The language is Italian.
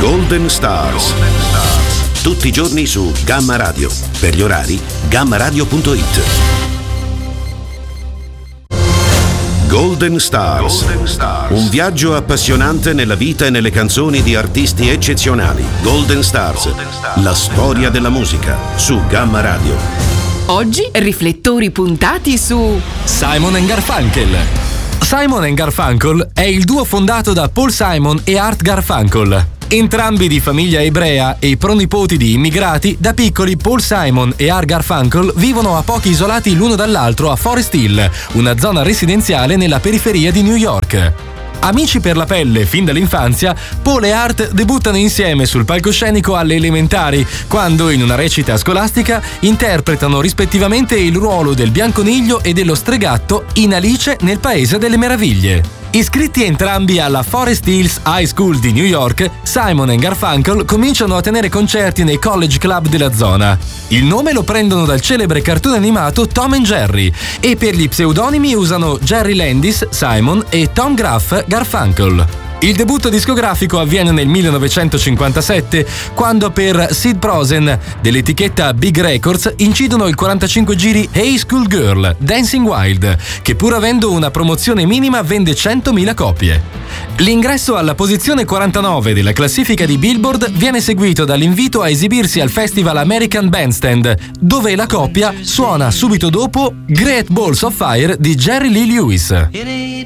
Golden Stars. Tutti i giorni su Gamma Radio. Per gli orari, gammaradio.it. Golden Stars. Un viaggio appassionante nella vita e nelle canzoni di artisti eccezionali. Golden Stars. La storia della musica su Gamma Radio. Oggi riflettori puntati su Simon & Garfunkel. Simon & Garfunkel è il duo fondato da Paul Simon e Art Garfunkel. Entrambi di famiglia ebrea e pronipoti di immigrati, da piccoli Paul Simon e Art Garfunkel vivono a pochi isolati l'uno dall'altro a Forest Hill, una zona residenziale nella periferia di New York. Amici per la pelle fin dall'infanzia, Paul e Art debuttano insieme sul palcoscenico alle elementari, quando in una recita scolastica interpretano rispettivamente il ruolo del bianconiglio e dello stregatto in Alice nel Paese delle Meraviglie. Iscritti entrambi alla Forest Hills High School di New York, Simon & Garfunkel cominciano a tenere concerti nei college club della zona. Il nome lo prendono dal celebre cartone animato Tom and Jerry e per gli pseudonimi usano Jerry Landis, Simon e Tom Gruff Garfunkel. Il debutto discografico avviene nel 1957, quando per Sid Prosen dell'etichetta Big Records incidono il 45 giri Hey School Girl, Dancing Wild, che pur avendo una promozione minima vende 100.000 copie. L'ingresso alla posizione 49 della classifica di Billboard viene seguito dall'invito a esibirsi al Festival American Bandstand, dove la coppia suona subito dopo Great Balls of Fire di Jerry Lee Lewis.